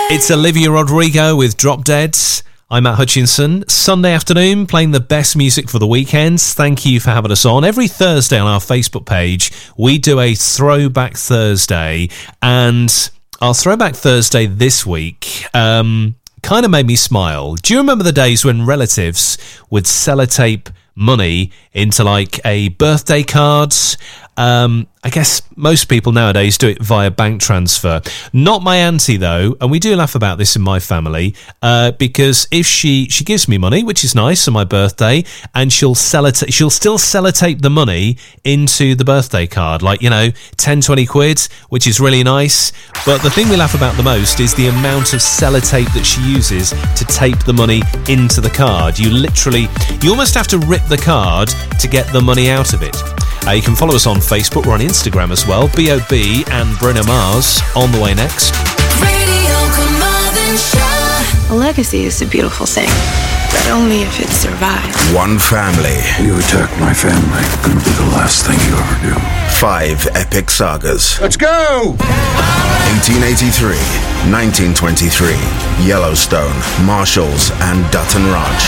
It's Olivia Rodrigo with Drop Dead. I'm Matt Hutchinson. Sunday afternoon, playing the best music for the weekends. Thank you for having us on. Every Thursday on our Facebook page, we do a Throwback Thursday. And our Throwback Thursday this week kind of made me smile. Do you remember the days when relatives would sellotape money into like a birthday cards? I guess most people nowadays do it via bank transfer. Not my auntie, though, and we do laugh about this in my family, because if she gives me money, which is nice on my birthday, and she'll still sellotape the money into the birthday card, like, 10, 20 quid, which is really nice. But the thing we laugh about the most is the amount of sellotape that she uses to tape the money into the card. You almost have to rip the card to get the money out of it. You can follow us on Facebook. We're on Instagram as well. B.O.B. and Bruno Mars on the way next. A legacy is a beautiful thing, but only if it survives. One family. You attack my family, it'll be the last thing you ever do. 5 epic sagas. Let's go! 1883, 1923, Yellowstone, Marshalls, and Dutton Ranch.